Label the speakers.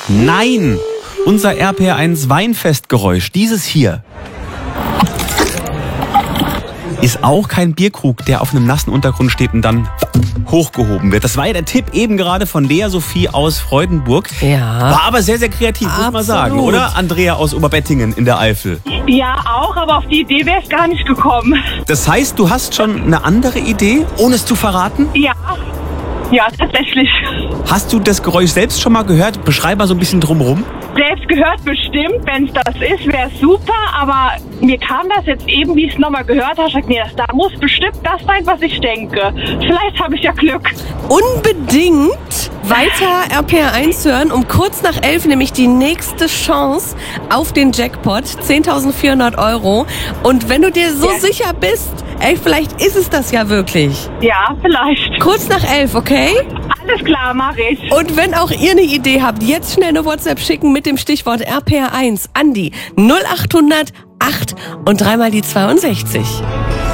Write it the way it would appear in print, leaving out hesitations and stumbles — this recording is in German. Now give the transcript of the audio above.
Speaker 1: Nein, unser RPR1 Weinfestgeräusch, dieses hier, ist auch kein Bierkrug, der auf einem nassen Untergrund steht und dann hochgehoben wird. Das war ja der Tipp eben gerade von Lea Sophie aus Freudenburg.
Speaker 2: Ja.
Speaker 1: War aber sehr, sehr kreativ, muss man sagen, oder? Andrea aus Oberbettingen in der Eifel.
Speaker 3: Ja, auch, aber auf die Idee wäre es gar nicht gekommen.
Speaker 1: Das heißt, du hast schon eine andere Idee, ohne es zu verraten?
Speaker 3: Ja, tatsächlich.
Speaker 1: Hast du das Geräusch selbst schon mal gehört? Beschreib mal so ein bisschen drumherum.
Speaker 3: Selbst gehört bestimmt, wenn es das ist, wäre es super, aber mir kam das jetzt eben, wie ich es nochmal gehört habe, ich dachte, nee, da muss bestimmt das sein, was ich denke. Vielleicht habe ich ja Glück.
Speaker 2: Unbedingt weiter RPR1 hören, um kurz nach 11 nämlich die nächste Chance auf den Jackpot, 10.400 €. Und wenn du dir so sicher bist, vielleicht ist es das ja wirklich.
Speaker 3: Ja, vielleicht.
Speaker 2: Kurz nach 11, okay?
Speaker 3: Alles klar, mache ich.
Speaker 2: Und wenn auch ihr eine Idee habt, jetzt schnell eine WhatsApp schicken mit dem Stichwort RPR1 an die 0800 8 und dreimal die 62.